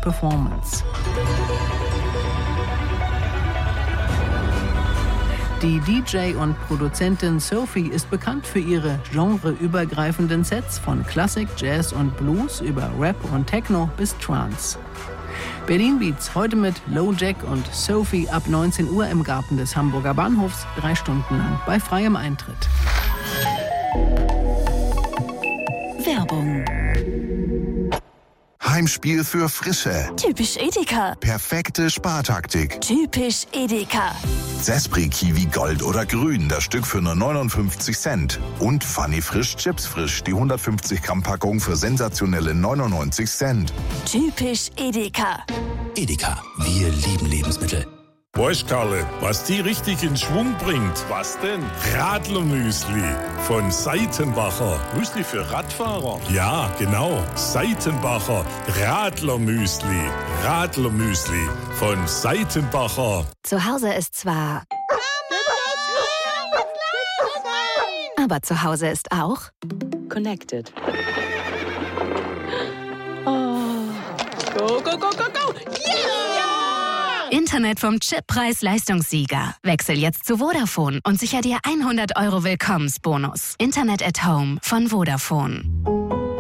Performance. Die DJ und Produzentin Sophie ist bekannt für ihre genreübergreifenden Sets von Klassik, Jazz und Blues über Rap und Techno bis Trance. Berlin Beats heute mit Low Jack und Sophie ab 19 Uhr im Garten des Hamburger Bahnhofs, 3 Stunden lang bei freiem Eintritt. Werbung. Heimspiel für Frische. Typisch Edeka. Perfekte Spartaktik. Typisch Edeka. Zespri Kiwi Gold oder Grün, das Stück für nur 59 Cent. Und Funny Frisch Chips Frisch, die 150 Gramm Packung für sensationelle 99 Cent. Typisch Edeka. Edeka, wir lieben Lebensmittel. Weißt Karle, was die richtig in Schwung bringt? Was denn? Radlermüsli von Seitenbacher. Müsli für Radfahrer? Ja, genau. Seitenbacher Radlermüsli. Radlermüsli von Seitenbacher. Zu Hause ist zwar... Aber zu Hause ist auch... Connected. Oh. Go, go, go, go, go! Yeah! Internet vom Chippreis-Leistungssieger. Wechsel jetzt zu Vodafone und sicher dir 100 € Willkommensbonus. Internet at Home von Vodafone.